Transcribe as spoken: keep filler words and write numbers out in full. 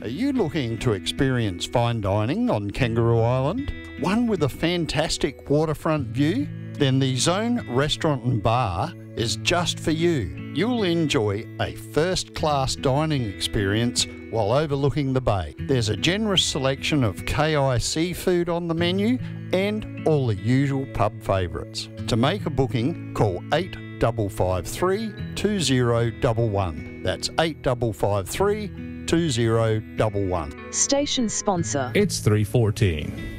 Are you looking to experience fine dining on Kangaroo Island? One with a fantastic waterfront view? Then the Zone Restaurant and Bar is just for you. You'll enjoy a first-class dining experience while overlooking the bay. There's a generous selection of K I seafood on the menu and all the usual pub favourites. To make a booking, call eight five five three, two zero one one. That's eight five five three, two zero one one. Station sponsor. It's three fourteen.